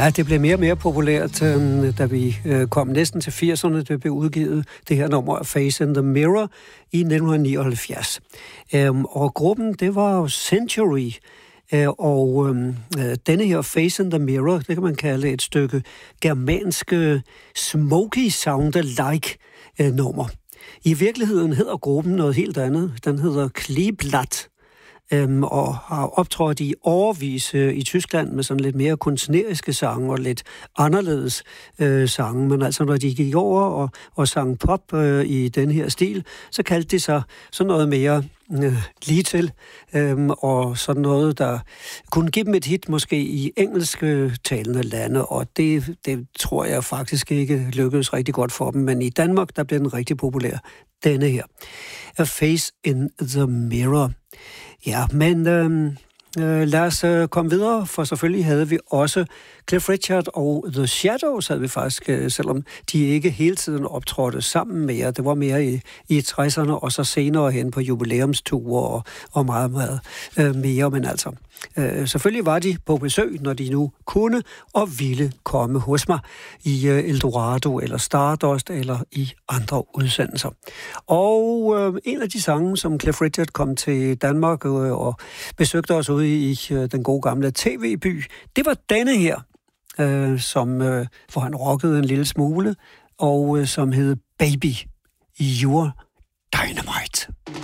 Ja, det blev mere og mere populært, da vi kom næsten til 80'erne. Det blev udgivet, det her nummer af Face in the Mirror i 1979. Og gruppen, det var jo Century. Og denne her Face in the Mirror, det kan man kalde et stykke germansk smoky sound-alike nummer. I virkeligheden hedder gruppen noget helt andet. Den hedder Kleeblatt. Og har optrådt i årevis i Tyskland med sådan lidt mere kunstneriske sange og lidt anderledes sange. Men altså, når de gik over og sang pop i den her stil, så kaldte de sig sådan noget mere lige til, og sådan noget, der kunne give dem et hit måske i engelske talende lande, og det tror jeg faktisk ikke lykkedes rigtig godt for dem. Men i Danmark, der blev den rigtig populær, denne her. A Face in the Mirror. Ja, men lad os komme videre, for selvfølgelig havde vi også Cliff Richard og The Shadows, havde vi faktisk, selvom de ikke hele tiden optrådte sammen mere. Det var mere i 60'erne, og så senere hen på jubilæumsture og meget, meget mere. Men altså, selvfølgelig var de på besøg, når de nu kunne og ville komme hos mig i Eldorado eller Stardust eller i andre udsendelser. Og en af de sange, som Cliff Richard kom til Danmark og besøgte os ude i den gode gamle tv-by, det var denne her, hvor han rockede en lille smule, og som hed Baby, You're Dynamite.